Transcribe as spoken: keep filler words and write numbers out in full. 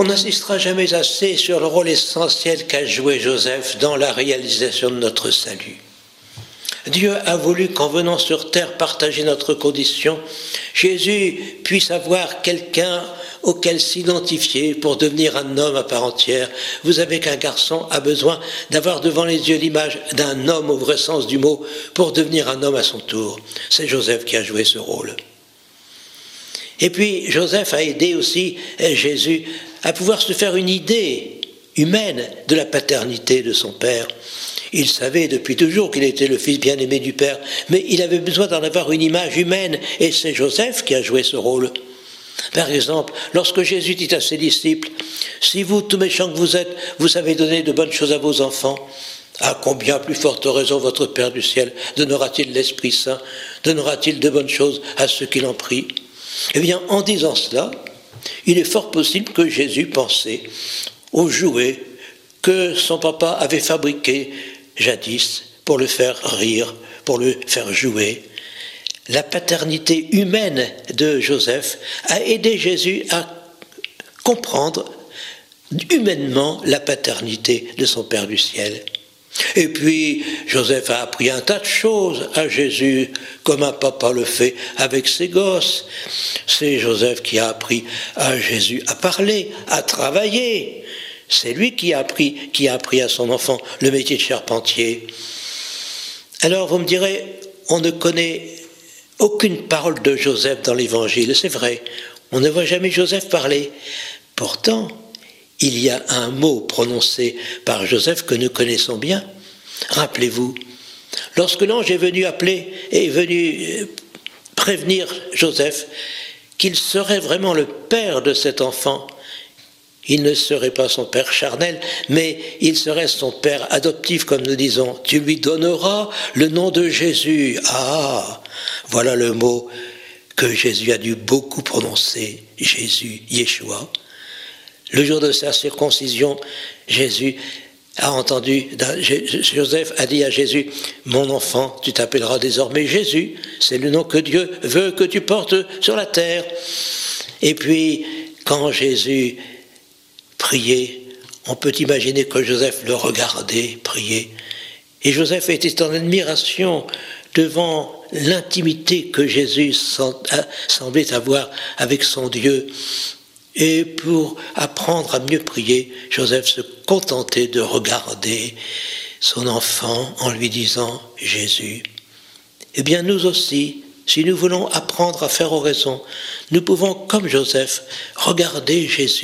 On n'insistera jamais assez sur le rôle essentiel qu'a joué Joseph dans la réalisation de notre salut. Dieu a voulu qu'en venant sur terre partager notre condition, Jésus puisse avoir quelqu'un auquel s'identifier pour devenir un homme à part entière. Vous savez qu'un garçon a besoin d'avoir devant les yeux l'image d'un homme au vrai sens du mot pour devenir un homme à son tour. C'est Joseph qui a joué ce rôle. Et puis Joseph a aidé aussi Jésus à pouvoir se faire une idée humaine de la paternité de son père. Il savait depuis toujours qu'il était le fils bien-aimé du Père, mais il avait besoin d'en avoir une image humaine, et c'est Joseph qui a joué ce rôle. Par exemple, lorsque Jésus dit à ses disciples, « Si vous, tout méchants que vous êtes, vous savez donner de bonnes choses à vos enfants, à combien plus forte raison votre Père du ciel donnera-t-il l'Esprit Saint, donnera-t-il de bonnes choses à ceux qui l'en prient ?» Eh bien, en disant cela, il est fort possible que Jésus pensait aux jouets que son papa avait fabriqués jadis pour le faire rire, pour le faire jouer. La paternité humaine de Joseph a aidé Jésus à comprendre humainement la paternité de son Père du ciel. Et puis, Joseph a appris un tas de choses à Jésus, comme un papa le fait avec ses gosses. C'est Joseph qui a appris à Jésus à parler, à travailler. C'est lui qui a appris, qui a appris à son enfant le métier de charpentier. Alors, vous me direz, on ne connaît aucune parole de Joseph dans l'Évangile, c'est vrai. On ne voit jamais Joseph parler. Pourtant, il y a un mot prononcé par Joseph que nous connaissons bien. Rappelez-vous, lorsque l'ange est venu appeler, est venu prévenir Joseph qu'il serait vraiment le père de cet enfant, il ne serait pas son père charnel, mais il serait son père adoptif, comme nous disons. Tu lui donneras le nom de Jésus. Ah, voilà le mot que Jésus a dû beaucoup prononcer, Jésus, Yeshua. Le jour de sa circoncision, Jésus a entendu, Joseph a dit à Jésus, « Mon enfant, tu t'appelleras désormais Jésus, c'est le nom que Dieu veut que tu portes sur la terre. » Et puis, quand Jésus priait, on peut imaginer que Joseph le regardait prier. Et Joseph était en admiration devant l'intimité que Jésus semblait avoir avec son Dieu. Et pour apprendre à mieux prier, Joseph se contentait de regarder son enfant en lui disant « Jésus ». Eh bien nous aussi, si nous voulons apprendre à faire oraison, nous pouvons, comme Joseph, regarder Jésus